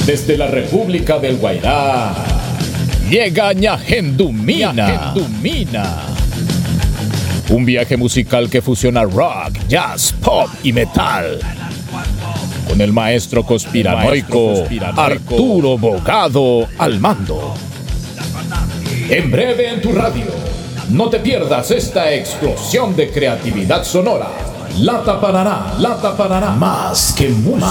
Desde la República del Guairá llega Ñagendumina. Un viaje musical que fusiona rock, jazz, pop y metal. Con el maestro conspiranoico Arturo Bogado al mando. En breve en tu radio. No te pierdas esta explosión de creatividad sonora. Lata Paraná, más que música.